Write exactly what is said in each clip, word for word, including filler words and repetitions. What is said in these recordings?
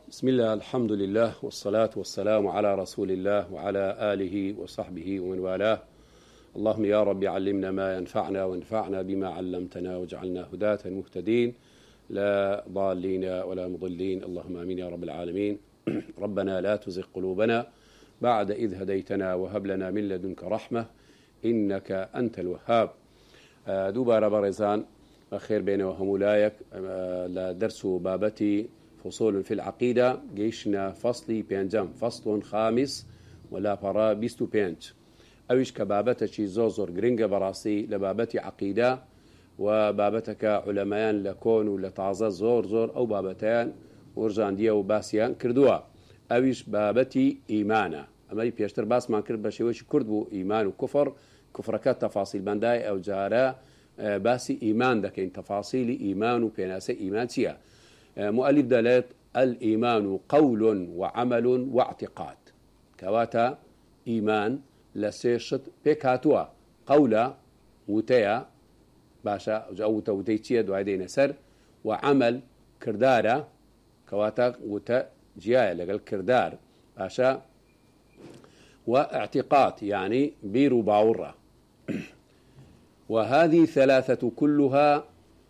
بسم الله، الحمد لله، والصلاة والسلام على رسول الله وعلى آله وصحبه ومن والاه. اللهم يا رب علمنا ما ينفعنا وانفعنا بما علمتنا واجعلنا هداة مهتدين لا ضالين ولا مضلين، اللهم آمين يا رب العالمين. ربنا لا تزغ قلوبنا بعد إذ هديتنا وهب لنا من لدنك رحمة إنك أنت الوهاب. دوباره برزان خير بين وهمولايك لدرس بابتي فصول في العقيدة جيشنا فصلي بينجم فصل خامس ولا برا بيستو بينج أويش كبابتك زوزر جرينجا براسي لبابتي عقيدة وبابتك علماء لكون ولتعزى زور زور أو بابتان ورجان ديا وباسيان كردوا أويش بابتي إيمانا أما يبيشتر باس ما كرد بشيوش كردبو إيمان وكفر كفركات تفاصيل بنداي أو جارة باسي إيمان دكين تفاصيل إيمان وبيناسي إيمان سيا مؤلف دلالة الإيمان قول وعمل واعتقاد كواتا إيمان لسيشت بكاتوا قولا وتيا باشا أو توتيتيا دعاء سر وعمل كردارة كواتا وتا جيايا لقال كردار باشا واعتقاد يعني بيرو باورة. وهذه ثلاثة كلها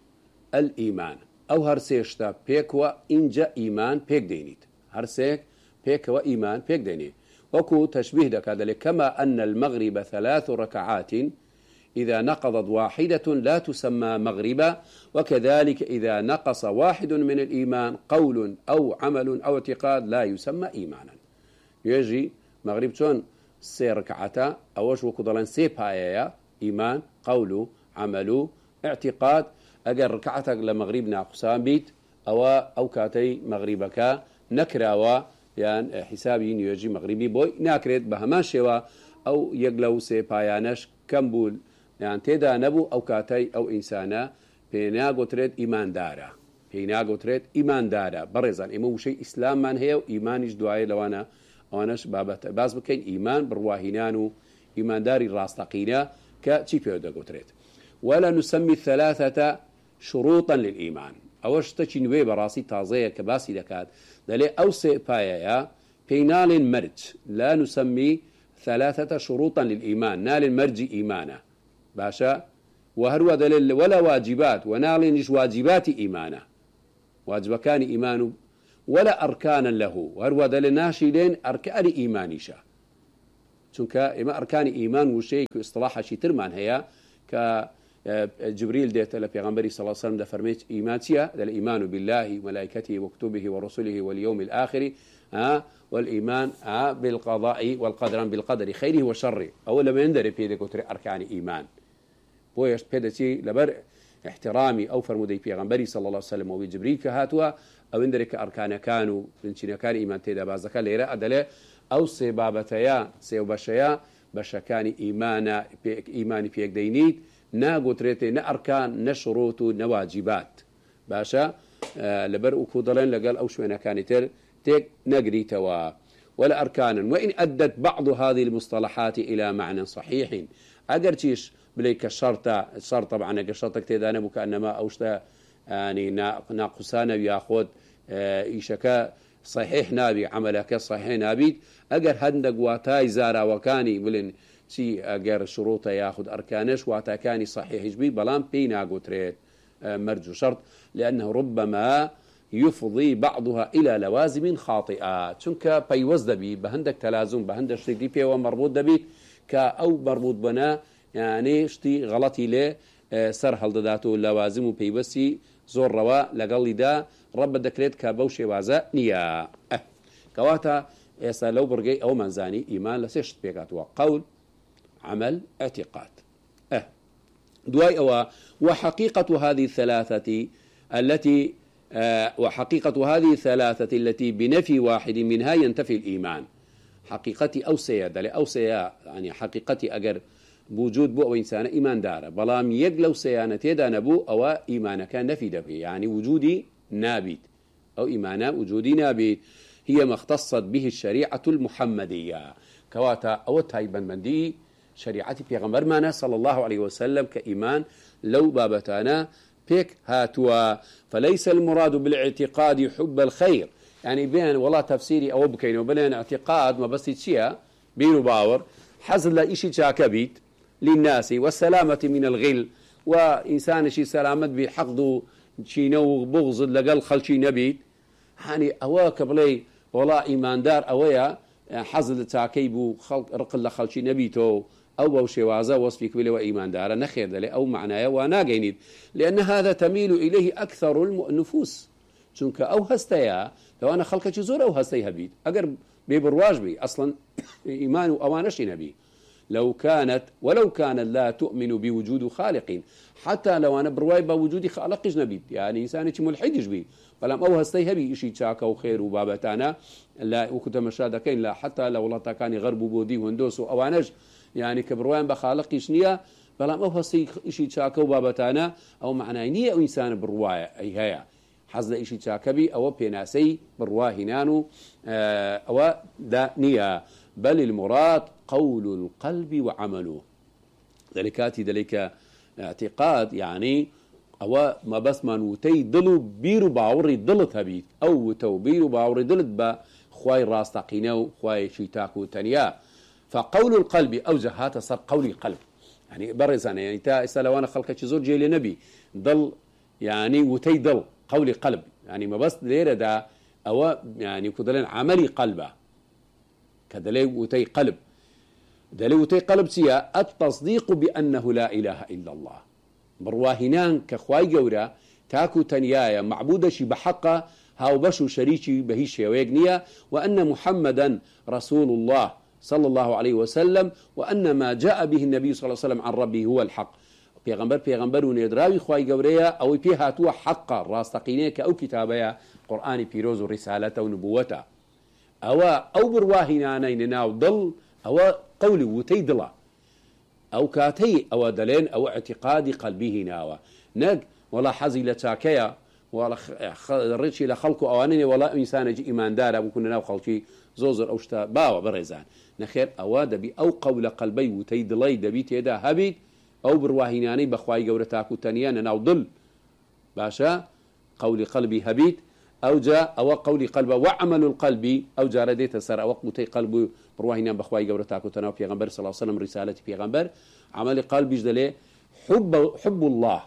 الإيمان أو هرسيشتا بيكوا إنجا إيمان بيك دينيت هرسيك بيكوا إيمان بيك دينيت وكو تشبيه دك هذا كما أن المغرب ثلاث ركعات إذا نقضت واحدة لا تسمى مغربا، وكذلك إذا نقص واحد من الإيمان قول أو عمل أو اعتقاد لا يسمى إيمانا. يجي مغرب شون سي ركعتا أوش وكو ضلان سي بايا إيمان قول عمل اعتقاد أجر ركعتك لمغربنا قسام بيت أو أو كاتي مغربك نكراوا يعني حسابي يجي مغربي بوي ناكرت بهما شوا أو يقلو سي بايانش كمبول يعني تدا نبو أو كاتي أو إنسانا بينا قترت إيمان دارا بينا قترت إيمان دارا برزان إمو شيء إسلام من هي وإيمانش دعاء لوانا وانش بابت باز بكين إيمان برواهنانو إيمان داري الراستقينا كتشي بيودا قترت. ولا نسمي الثلاثة شروطا للإيمان أوش تشينوي براسي تازية كباسي دكات دلي أوسي بايا بينال مرج لا نسمي ثلاثة شروطا للإيمان نال مرج إيمانا باشا وهروا دليل ولا واجبات ونال نش واجبات إيمانا واجبكان إيمان ولا أركانا له وهروا دليل ناشيلين أركان إيمانيشا چونك إما أركان إيمان وشيء كاصطلاح شي ترمان هي ك جبريل ديت لبيغمبري صلى الله عليه وسلم ده فرميت إيمانتيا الإيمان بالله وملائكته وكتبه ورسله واليوم الآخر ها والإيمان ها بالقضاء والقدر بالقدر خيره وشره أولا ما يندري بيدك وتري أركان إيمان بويش بيدتي لبر احترامي أو فرمودي بيغمبري صلى الله عليه وسلم وجبريل كهاتوا أو يندرك أركان كانوا بنشنا كان إيمان تيدا بازك ليرا أدله أو سبابتيا سيوبشيا بشكان إيمانا إيماني بيك دينيت نا قدرتي نا أركان نا شروط نا واجبات باشا آه لبر أكودلين لقال أو شوينا كانت تيك نقري توا ولا أركانا وإن أدت بعض هذه المصطلحات إلى معنى صحيح أقرتيش بليك الشرطة الشرط طبعا الشرطة كتيدانا بكأنما أوشتا يعني ناقصانا بياخد آه إيشكا صحيح نابي عملك صحيح نابي أقر هندق واتاي زارا وكاني بلين شي أجر شروطه ياخذ أركانش واتكاني صحيح يجبي بلان بينا قتريت مرجو شرط لأنه ربما يفضي بعضها إلى لوازم خاطئة شنك بيوز دبي بهندك تلازم بهندك شتي دي بي ومربوط دبي كأو مربوط بنا يعني شتي غلطي له سر هالداتو لوازم وبيوسي زور روا لقلي دا رب دكريت كبوشي وازا نيا أه. كواتا إيسا لو برقي أو منزاني إيمان لسيشت بيقاتوا قول عمل اعتقاد أه. دواي أو وحقيقة هذه الثلاثة التي أه وحقيقة هذه الثلاثة التي بنفي واحد منها ينتفي الإيمان حقيقتي أو سيادة أو سيا يعني حقيقتي أجر بوجود بو أو إنسان إيمان دار بلام يقلو سيانة يدا نبو أو إيمان كان نفي دبي يعني وجودي نابت أو إيمانا وجودي نابت هي ما اختصت به الشريعة المحمدية كواتا أو تايبا مندي شريعتي بيغمبر مانا صلى الله عليه وسلم كإيمان لو بابتانا بيك هاتوا فليس المراد بالاعتقاد حب الخير يعني بين والله تفسيري أو بكينه وبين اعتقاد ما بس تشيا بينو باور حصل لا إشي شاكبيت للناس والسلامة من الغل وإنسان شي سلامة بحقده شي نو بغض لقل خلشي نبيت يعني أواكب لي والله إيمان دار أويا حصل تاكيبو خلق رقل لخلشي نبيتو أو أو شوازة وصفك بلي وإيمان دار نخير ذلك أو معناه وانا جينيد لأن هذا تميل إليه أكثر النفوس چونك أو هستيا لو أنا خلق جزور أو هستيها بيت أقر ببرواج بي أصلا إيمان أوانش نبي لو كانت ولو كان لا تؤمن بوجود خالق حتى لو أنا برواي بوجود خالق نبي يعني إنسان ملحدش بي فلم أو هستيها بي إشي تشاكا وخير وبابتانا لا وكنت مشاهدكين لا حتى لو لا كان غرب بودي وهندوس وأوانش يعني كبروان بخالقيش نية بلام أو هستي إشي تشاكا وبابتانا أو معناه نية أو إنسان برواية أي هيا حزل إشي تشاكبي أو بيناسي برواه هنانو أو دا نية بل المراد قول القلب وعمله ذلكاتي ذلك اعتقاد يعني أو ما بس ما نوتي دلو بيرو باوري دلت هبيت أو تو بيرو باوري دلت با خواي راستقينو خواي شيتاكو تنيا فقول القلب أوجه هذا صار قول القلب يعني برزنا يعني تا إسلوانا خلق شزور جيل نبي ضل يعني وتي ضل قول قلب يعني ما بس ليرة دا أو يعني كذلين عملي قلبه كذلي وتي قلب دلي وتي قلب سيا التصديق بأنه لا إله إلا الله برواهنان كخواي جورا تاكو تنيايا معبودة شي بحقه هاو بشو شريكي بهيشي ويقنيا وأن محمدا رسول الله صلى الله عليه وسلم وأن ما جاء به النبي صلى الله عليه وسلم عن ربه هو الحق پیغمبر پیغمبر ونيدراوي خواي جوريا أو بيها تو حق راستقينيك أو كتابيا قرآن بيروز رسالته ونبوته أو أو برواهنانين ناو ضل أو قولي وتيدلا أو كاتي أو دلين أو اعتقاد قلبه ناوى نق ولا حزي لتاكيا ولا ريتشي لخلقه أوانني ولا إنسان جي إيمان دار أبو كنا ناو خلقي زوزر أو شتا باوا بريزان نخير أو دبي أو قول قلبي وتيدلي دبي تيدا هبيت أو برواهناني بخواي قورتاكو تانيان ناو ضل باشا قول قلبي هبيت أو جاء أو قول قلبه وعمل القلب أو جاء رديت سر أو متي قلبه برواهنا بخواي جورتاكو تناو پیغمبر صلى الله عليه وسلم رسالة پیغمبر عمل قلبي جدله حب حب الله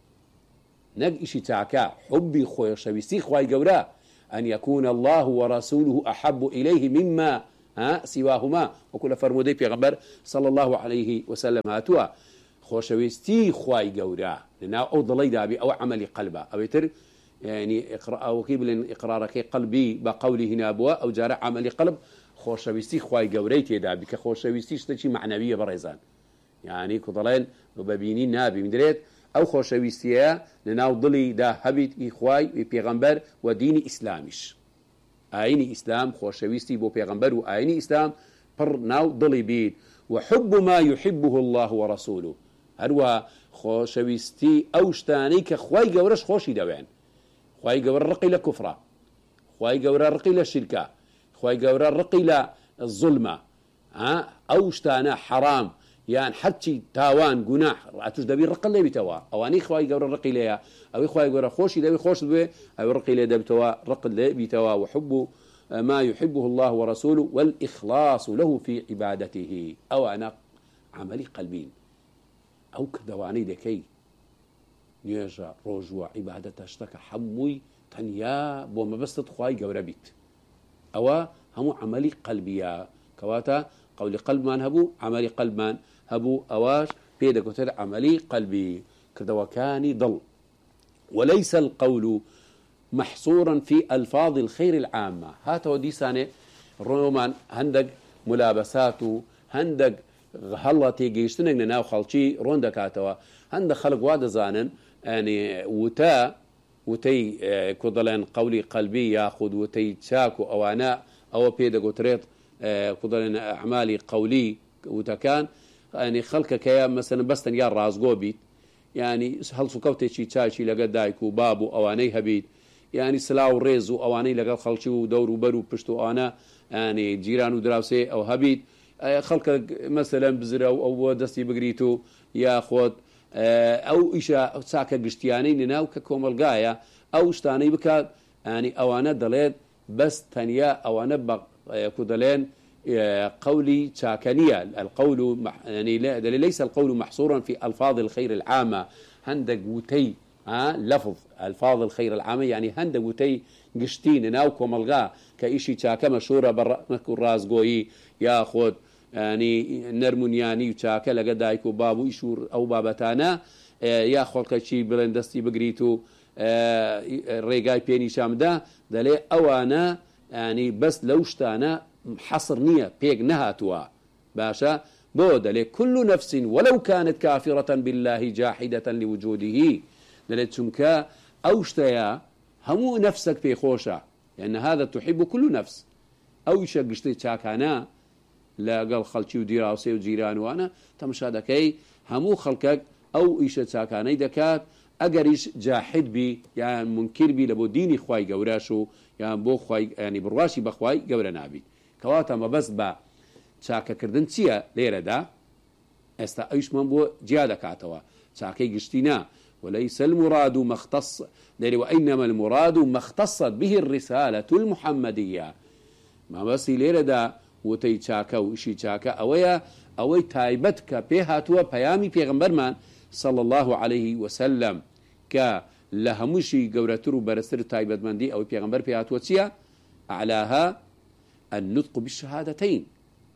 نج إشي تعكا حبي خوي شويسي خواي جورا أن يكون الله ورسوله أحب إليه مما ها سواهما وكل فرمودي پیغمبر صلى الله عليه وسلم هاتوا خوشويستي خواي جورا لنا أو ضلي دابي أو عمل قلبه أو يتر يعني إقرأ أو كيبل إقرارك قلبي بقوله هنا أبوا أو جارع عمل قلب خوشويستي خواي جوريتي دا بك خوشويستي شتشي معنوية بريزان يعني كضلين وببينين نابي مدريت أو خوشويستيا لناو ضلي دا هبيت إخواي بيغمبر ودين إسلامش آيني إسلام خوشويستي بو بيغمبر وآيني إسلام بر ناو ضلي بيت وحب ما يحبه الله ورسوله هروا خوشويستي أوشتاني كخواي جورش خوشي دوين خواي جورا رقي لكفرة خواي جورا رقي للشركة خواي جورا رقي للظلمة ها أوشتانا حرام يعني حتى تاوان جناح رأتوش دبي رقي اللي بتوا أواني خواي جورا رقي ليا أو خواي جورا خوشي دبي خوش دبي أو رقي لي دبي توا رقي اللي بتوا وحب ما يحبه الله ورسوله والإخلاص له في عبادته أو أنا عملي قلبين أو كدواني دكي نيجا روجوا عبادته اشتكى حموي تنيا بوما بس تخواي جوربيت أو هم عملي قلبيا كواتا قولي قلب من هبو عملي قلب من هبو أواش بيدا كتر عملي قلبي كدوكاني ضل وليس القول محصورا في ألفاظ الخير العامة هاتا ودي سانة رومان هندق ملابساتو هندق هلتي جيشتنك ناو خلشي روندك هاتوا هندق خلق واد زانن يعني وتا وتي كضلن قولي قلبي ياخذ وتي تشاكو او انا او بيدا قطريط كضلن اعمالي قولي وتكان يعني خلقك يا مثلا بس يا راس جوبيت يعني هل سكوتي شي تشاشي لقدايكو بابو اواني هبيت يعني سلاو ريزو اواني لقد خلشي ودور وبرو بشتو انا يعني جيران ودراوسي او هبيت خلقك مثلا بزرو او دستي بقريتو ياخذ أو إيشا ساكا قشتياني لناو ككومل قايا أو اشتاني بكاد يعني أوانا دليد بس تنيا أو نبق كدلين قولي شاكنية القول يعني ليس القول محصورا في ألفاظ الخير العامة هندق وتي ها لفظ ألفاظ الخير العامة يعني هندق وتي قشتين ناوكو ملغا كإشي شاكا مشهورة برمكو راس قوي ياخد يعني نرمونياني وشاكا لقدايكو بابو إشور أو بابتانا ياخد كشي بلندستي بقريتو الريقاي بيني شامدا دلي أوانا يعني بس لوشتانا حصر نية بيق نهاتوا باشا بودا لكل نفس ولو كانت كافرة بالله جاحدة لوجوده دلت شنكا أوشتيا همو نفسك في خوشة لأن هذا تحب كل نفس أو يشقشتي شاكانا لا قال خلشي وديراسي وجيران وانا تمشادكي همو خلقك أو إيش شاكاني دكات أجريش جاحد بي يعني منكر بي لبو ديني خواي جوراشو يعني بو خواي يعني برواشي بخواي جورا نابي كواتا ما بس با شاكا كردن تيا ليرة دا استا ايش من بو جيادة كاتوا شاكي قشتنا وليس المراد مختص دلي وإنما المراد ما اختصت به الرسالة المحمدية ما بس ليرة دا وتي شاكا وإشي شاكا أويا أوي تايبتك بيهاتوا بيامي بيغمبرمان صلى الله عليه وسلم ك لهمشي قورترو برسر تايبت مندي أو بيغمبر بيهاتوا تيا أعلاها النطق بالشهادتين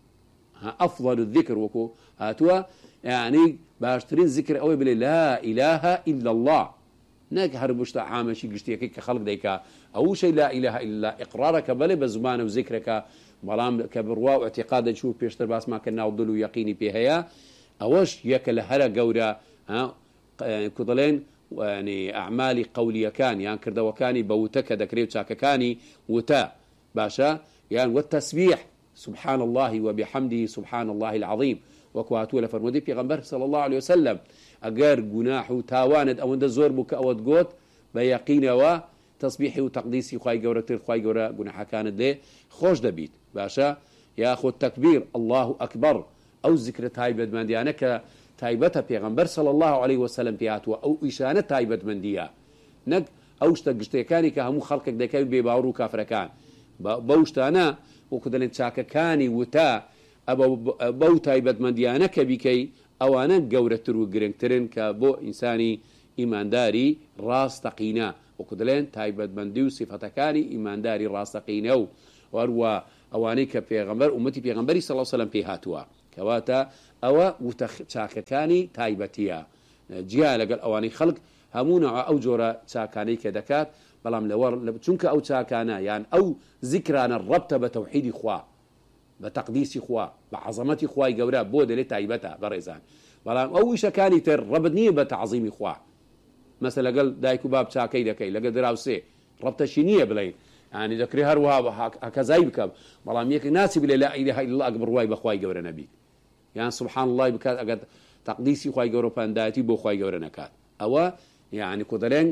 أفضل الذكر وكو هاتوا يعني باشترين ذكر أوي بلي لا إله إلا الله ناك هربشتا عامشي قشتيكي كخلق ديكا أو شيء لا إله إلا الله إقرارك بلي بزمان وذكرك بلام كبروا واعتقادا شوف بيشتر باس ما كنا وضلوا يقيني بيهيا أوش يكل هلا قورا ها يعني كضلين يعني أعمالي قولي كان يعني كردا وكاني بوتك ذكريت شاك كاني وتا باشا يعني والتسبيح سبحان الله وبحمده سبحان الله العظيم وكواتو لفرمودي بيغمبر صلى الله عليه وسلم أجر جناح تاواند أو عند زور بك أو تقوت بيقين وتصبيحي وتقديسي خواي جورة تر خواي جورة جناح كانت له خوش دبيت باشا ياخذ تكبير الله أكبر أو ذكر تايبت من ديانك تايبتها بيغمبر صلى الله عليه وسلم بياتوا أو إشانة تايبت من ديا نك أوش تجتكاني كهمو خلقك دكاي بيباورو كافر كان بوشتانا وكدلن شاكا كاني وتا أبو بو تايبت من ديانك بكي أوانا قورتر وقرنكترن كبو إنساني إيمان داري راس تقينا وكدلن تايبت من ديو صفة كاني إيمان داري راس تقينا واروا أوانيك بيغمبر أمتي بيغمبري صلى الله عليه وسلم في هاتوا كواتا أو وتشاكا كاني تايبتيا جيا لقل أواني خلق همونا أو جورا شاكاني كدكات بلام لور چونك أو شاكانا يعني أو ذكرانا الربط بتوحيد إخوة بتقديس إخوة بعظمة إخوة جورا بود لتايبتا بريزان بلام أو شاكاني تر ربطني بتعظيم إخوة مثلا قال دايكو باب شاكي دكي لقل دراوسي ربط شينية بلين يعني ذكري هروها هكذا بكب بلام يك ناسي بلا لا إله إلا الله أكبر واي بخواي جورا نبي يعني سبحان الله بكات أقد تقديسي خواي جورا بانداتي بو خواي جورا نكات أو يعني كودرين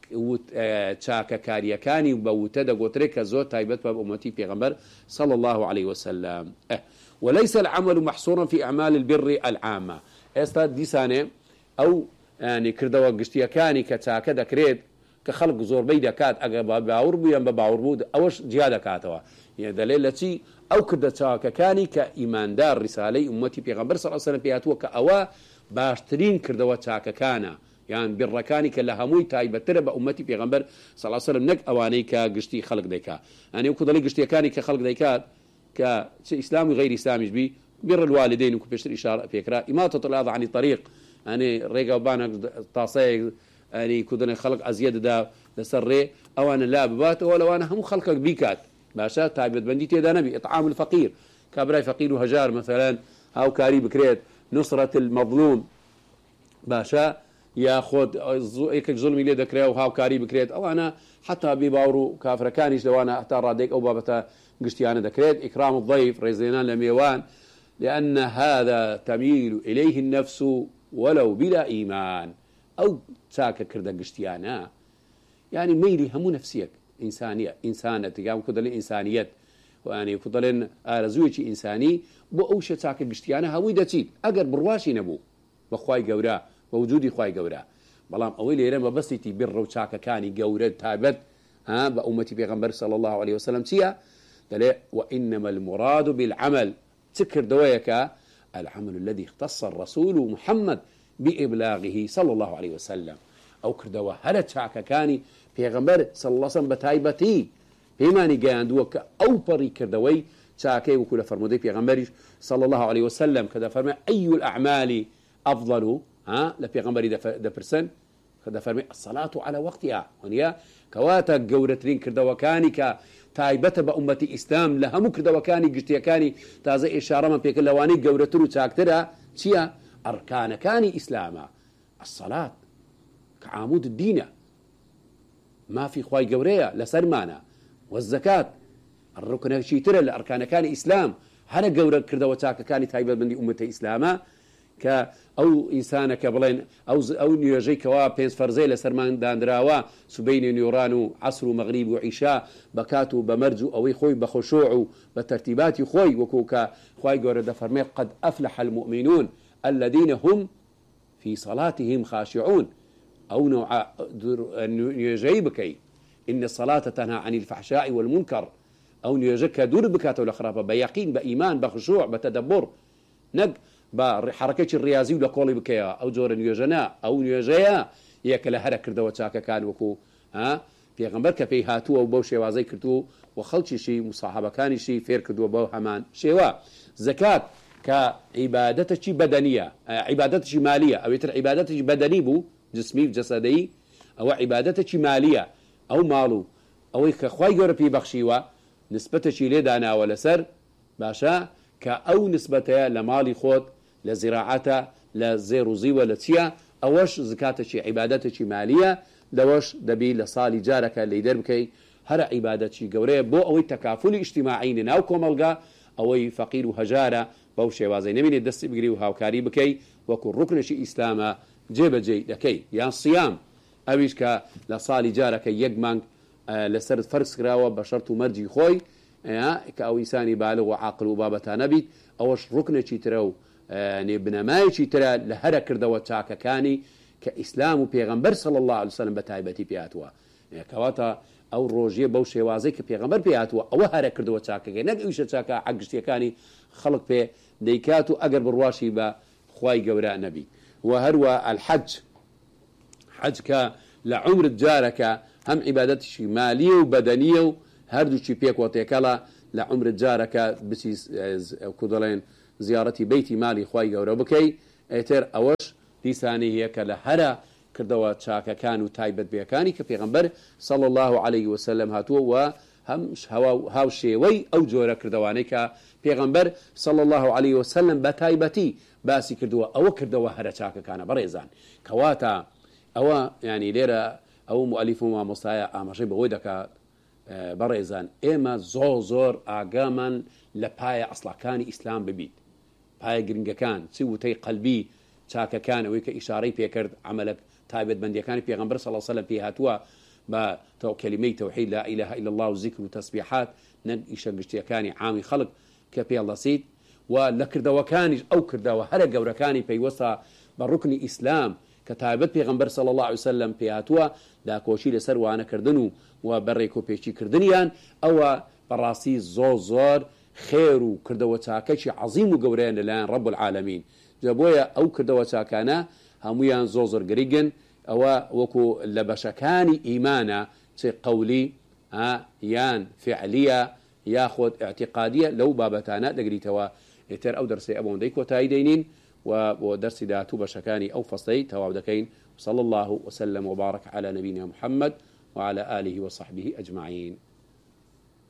وتشاكا كاريا كاني وبوتدا قطريكا زوت تايبت باب أمتي بيغمبر صلى الله عليه وسلم أه. وليس العمل محصورا في أعمال البر العامة استاد دي سنة أو يعني كردوا قشتيا كاني كتاكا دكريد كخلق زور بيدا كات أقبا باور بيان باور بود أوش جيادة كاتوا يعني دليل لتي أو كردا تاكا كاني كإيمان دار رسالي أمتي بيغمبر صلى الله عليه وسلم بياتوا كأوا باشترين كردوا تاكا كانا يعني بالركاني كلا هموي تايبتر بأمتي بيغمبر صلى الله عليه وسلم نك أواني كقشتي خلق ديكا يعني وكذا لي قشتي كاني كخلق ديكات كإسلامي غير إسلامي بي بر الوالدين وكبشر إشارة فكرة إماتة الأذى عن الطريق يعني ريقا وبانا طاسي يعني كذا خلق أزيد دا لسري أو أنا لا ببات ولا أنا هم خلقك بيكات باشا تايبت بنديتي دا نبي إطعام الفقير كابراي فقير وهجار مثلا هاو كاري بكريت نصرة المظلوم باشا ياخذ هيك ظلمي لي ذكريا وهاو كاري بكريت او انا حتى بباورو كافر كانيش لو انا اختار راديك او بابتا قشتي انا ذكريت اكرام الضيف ريزينان لميوان لان هذا تميل اليه النفس ولو بلا ايمان او ساكا كردا قشتي انا يعني ميلي همو نفسيك انسانيه انسانه تقام كذا الانسانيات واني كذلن ارزويتي انساني بو اوش ساكا قشتي انا هوي دتي اجر برواشي نبو بخواي قورا ووجودي خواي قورا بلام أولي رما بسيتي بر وشاكا كاني قورد تابت ها بأمتي بيغمبر صلى الله عليه وسلم تيا دلي وإنما المراد بالعمل تكر دويك العمل الذي اختص الرسول محمد بإبلاغه صلى الله عليه وسلم أو كردوا هل تشاك كاني بيغمبر صلى الله عليه وسلم بتايبتي بيماني جاندوك أو بري كردوي شاكي وكل فرمودي بيغمبر صلى الله عليه وسلم كذا فرمي أي الأعمال أفضل ها لبيغمبر ده برسن كذا فرمي الصلاة على وقتها ونيا كواتا جورترين كردوا كانك تايبته بأمتي إسلام لهم كردوا كاني قشتيا كاني تازي إشارة من بيك اللواني جورترو شاكترها شيا أركان كاني إسلاما الصلاة كعامود الدين ما في خواي جوريا لسرمانا والزكاة الركن شي ترى الأركان كان إسلام هنا جورة كردوا شاك كاني تايبة من أمتي إسلاما ك أو إنسانك بلين أو أو نيجي كوا بينس فرزيل سرمان داندراوا سبين نيورانو عصر ومغرب وعشاء بكاتو بمرجو أو خوي بخشوع بترتيبات خوي وكوكا خوي جورة فرمي قد أفلح المؤمنون الذين هم في صلاتهم خاشعون أو نوع نيجي بكي إن الصلاة تنهى عن الفحشاء والمنكر أو نيجيك دور بكاتو الأخرى بيقين بإيمان بخشوع بتدبر نق بحركة الرياضي ولا قولي بكيا أو جور نيوجنا أو نيوجيا ياكل هرك كردوا تشاكا كان وكو ها في غمبر كفي هاتو أو بوشي وازي كردو وخلشي شي مصاحبة كان شي فير كردو بو همان شيوا زكاة كعبادة بدنية عبادة مالية أو يتر عبادة بدني بو جسمي جسدي أو عبادة مالية أو مالو أو كخواي جور في بخشيوا نسبة شي لدانا ولا سر باشا كأو نسبة لمالي خود لزراعته لزيروزي ولتيا أوش زكاة شي عبادة شي مالية لوش دبي لصالي جارك اللي دربكي هر عبادة شي قوريه بو أوي تكافل اجتماعي ناو كوملغا أوي فقير وهجارة بو شوازي نمين الدست بقري وهاوكاري بكي وكو ركن شي إسلاما جيب جي لكي يعني الصيام أويش كا لصالي جارك يقمانك آه لسرد فرس كراوة بشرط مرجي خوي آه كأو إنساني بالغ وعاقل وبابتا نبي أوش ركن شي ترو يعني بنماي شي ترى لهرا كردوا تشاكا كاني كإسلام وبيغمبر صلى الله عليه وسلم بتايبتي بياتوا يعني كواتا أو روجيه بو شوازي كبيغمبر بياتوا أو هرا كردوا تشاكا نك إيش تشاكا عقشتي كاني خلق بي ديكاتو أقرب الرواشي بخواي قوراء نبي وهروا الحج حج ك لعمر جارك هم عبادتي مالية وبدنية هردو شي بيك وتيكلا لعمر جارك بسيس كودلين زيارتي بيتي مالي خواي قورا بكي ايتر اوش ديساني هيك لهرا كردوا تشاكا كانوا تايبت بيكاني كبيغمبر صلى الله عليه وسلم هاتوا وهم هوا هاو شيوي او جورا كردواني كبيغمبر صلى الله عليه وسلم بتايبتي باسي كردوا او كردوا هرا تشاكا كان بريزان كواتا او يعني ليرا او مؤلفو ما مصايا اماشي بويدك بريزان اما زوزور اقاما لبايا اصلا كان اسلام ببيت باي جرينجا كان سوتي قلبي شاكا كان ويك اشاري بيكرد عملك تايبت بندي كان في غنبر صلى الله عليه وسلم في هاتوا با تو كلمه توحيد لا اله الا الله وذكر وتسبيحات نق يشغشتي كان عامي خلق كبي الله سيد ولكردا وكان او كردا وهرق وركاني في وسط بالركن اسلام كتابت في غنبر صلى الله عليه وسلم في هاتوا لا كوشي لسر وانا كردنو وبريكو بيشي كردنيان او براسي زوزور خير كردوا تاكشي عظيم وقورين الان رب العالمين جابويا او كردوا تاكانا هميان زوزر قريقن او وكو لبشكاني ايمانا شي قولي ها يان فعليه ياخذ اعتقاديه لو بابتانا دقريتوا يتر او درسي ابون ديكو تايدينين ودرس داتو بشكاني او فصلي تواودكين صلى الله وسلم وبارك على نبينا محمد وعلى اله وصحبه اجمعين.